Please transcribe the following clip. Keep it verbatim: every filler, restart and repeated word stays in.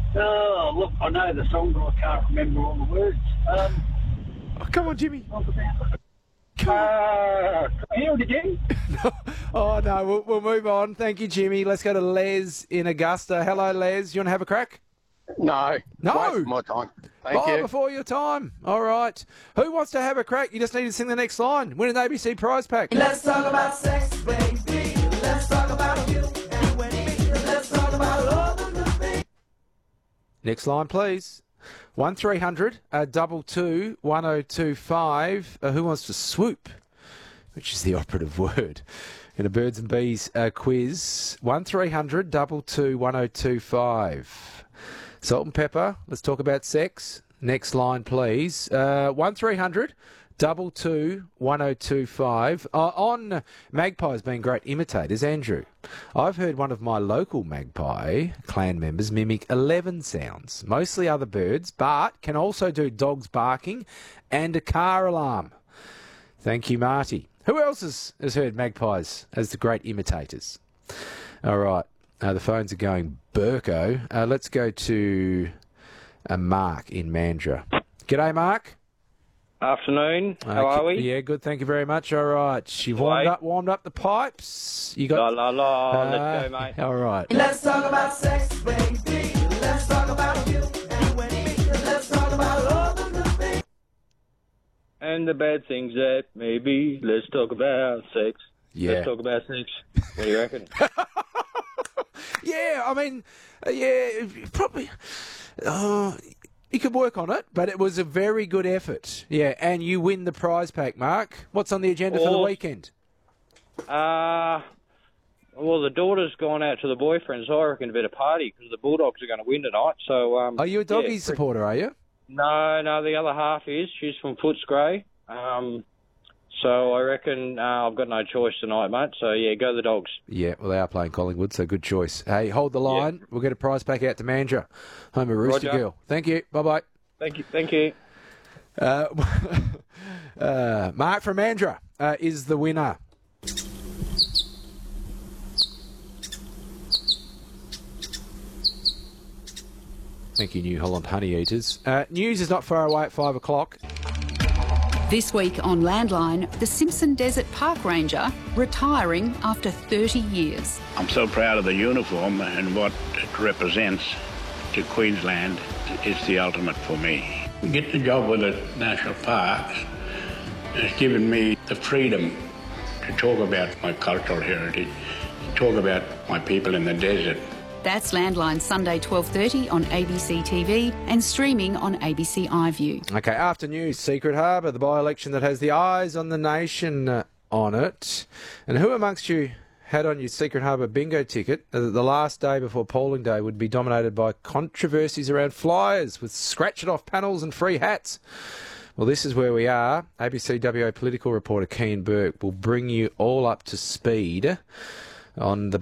Oh, look, I know the song, but I can't remember all the words. Um, Oh, come on, Jimmy. uh, can I hear it again? Oh, no, we'll, we'll move on. Thank you, Jimmy. Let's go to Les in Augusta. Hello, Les. You want to have a crack? No. No. Waste my time. Thank oh, you. before your time. All right. Who wants to have a crack? You just need to sing the next line. Win an A B C prize pack. Let's talk about sex, baby. Let's talk about you and me. Let's talk about all the good things. Next line, please. one three hundred, uh, double two, one oh two five. Uh, who wants to swoop? Which is the operative word in a Birds and Bees uh, quiz. one three hundred, double two, one oh two five. Salt and pepper. Let's talk about sex. Next line, please. Uh, one three hundred, double two, one oh two five. Uh, on magpies being great imitators, Andrew, I've heard one of my local magpie clan members mimic eleven sounds, mostly other birds, but can also do dogs barking and a car alarm. Thank you, Marty. Who else has, has heard magpies as the great imitators? All right. Uh, the phones are going Burko. Uh, let's go to uh, Mark in Mandurah. G'day, Mark. Afternoon. How Okay. are we? Yeah, good. Thank you very much. All right. You've warmed up, warmed up the pipes. You got. La la la. Uh, Let's go, mate. All right. Let's talk about sex, baby. Let's talk about you and me. Let's talk about all the good things. And the bad things that maybe. Let's talk about sex. Yeah. Let's talk about sex. What do you reckon? Yeah, I mean, uh, yeah, probably. Uh, you could work on it, but it was a very good effort. Yeah, and you win the prize pack, Mark. What's on the agenda for the Awesome. weekend? Uh, well, the daughter's gone out to the boyfriend, so I reckon a bit of party because the Bulldogs are going to win tonight. So, um, Are you a doggy yeah, supporter, are you? No, no, the other half is. She's from Footscray. Um, so I reckon uh, I've got no choice tonight, mate. So, yeah, go the Dogs. Yeah, well, they are playing Collingwood, so good choice. Hey, hold the line. Yeah. We'll get a prize pack out to Mandurah, home of Rooster Roger. Girl. Thank you. Bye-bye. Thank you. Thank you. Uh, uh, Mark from Mandurah uh, is the winner. Thank you, New Holland Honey Eaters. Uh, news is not far away at five o'clock. This week on Landline, the Simpson Desert Park Ranger retiring after thirty years. I'm so proud of the uniform and what it represents to Queensland. It's the ultimate for me. Getting a job with the National Parks has given me the freedom to talk about my cultural heritage, to talk about my people in the desert. That's Landline Sunday twelve thirty on A B C T V and streaming on A B C iView. Okay, after news, Secret Harbour, the by-election that has the eyes on the nation uh, on it. And who amongst you had on your Secret Harbour bingo ticket uh, that the last day before polling day would be dominated by controversies around flyers with scratch-it-off panels and free hats? Well, this is where we are. A B C W A political reporter Kean Burke will bring you all up to speed on the